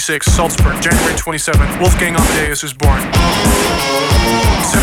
1986, Salzburg, January 27th, Wolfgang Amadeus is born.